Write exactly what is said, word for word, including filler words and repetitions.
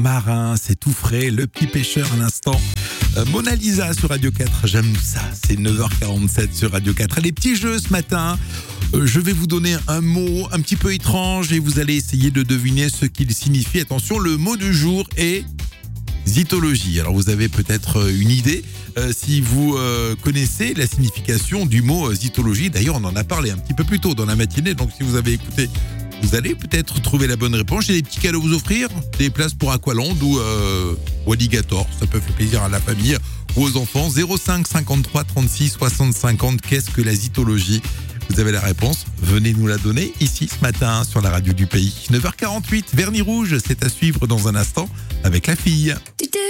marin, c'est tout frais, le petit pêcheur à l'instant. Euh, Mona Lisa sur Radio quatre, j'aime ça, c'est neuf heures quarante-sept sur Radio quatre. Les petits jeux ce matin, euh, je vais vous donner un mot un petit peu étrange et vous allez essayer de deviner ce qu'il signifie. Attention, le mot du jour est zytologie. Alors vous avez peut-être une idée euh, si vous euh, connaissez la signification du mot euh, zytologie. D'ailleurs, on en a parlé un petit peu plus tôt dans la matinée, donc si vous avez écouté, vous allez peut-être trouver la bonne réponse. J'ai des petits cadeaux à vous offrir, des places pour Aqualand ou, euh, ou Alligator. Ça peut faire plaisir à la famille ou aux enfants. zéro cinq cinquante-trois trente-six soixante cinquante. Qu'est-ce que la zytologie ? Vous avez la réponse, venez nous la donner ici ce matin sur la radio du pays. neuf heures quarante-huit, Vernis Rouge, c'est à suivre dans un instant avec la fille.